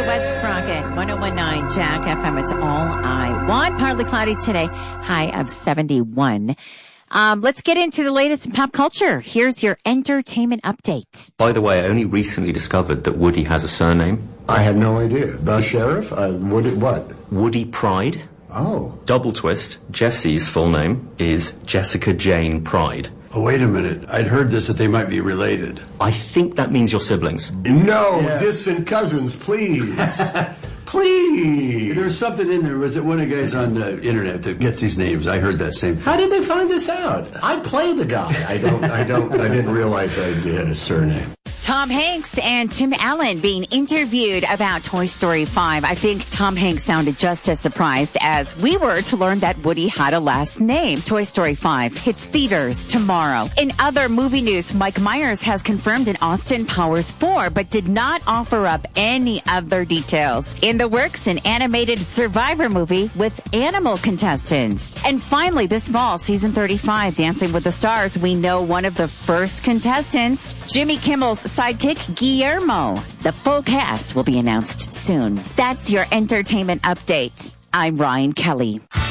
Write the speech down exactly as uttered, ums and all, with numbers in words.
Wet Sprocket, one oh one point nine Jack F M. It's all I want. Partly cloudy today, high of seventy-one. Um, let's get into the latest in pop culture. Here's your entertainment update. By the way, I only recently discovered that Woody has a surname. I had no idea. The sheriff? Uh, Woody what? Woody Pride. Oh. Double twist. Jesse's full name is Jessica Jane Pride. Oh, wait a minute. I'd heard this, that they might be related. I think that means you're siblings. No, Yeah. distant cousins, please. Please. There's something in there. Was it one of the guys on the internet that gets these names? I heard that same thing. How did they find this out? I play the guy. I don't, I don't, I didn't realize I had a surname. Tom Hanks and Tim Allen being interviewed about Toy Story five. I think Tom Hanks sounded just as surprised as we were to learn that Woody had a last name. Toy Story five hits theaters tomorrow. In other movie news, Mike Myers has confirmed in Austin Powers four, but did not offer up any other details. In the works, an animated Survivor movie with animal contestants. And finally, this fall, season thirty-five, Dancing with the Stars, we know one of the first contestants, Jimmy Kimmel's sidekick, Guillermo. The full cast will be announced soon. That's your entertainment update. I'm Ryan Kelly.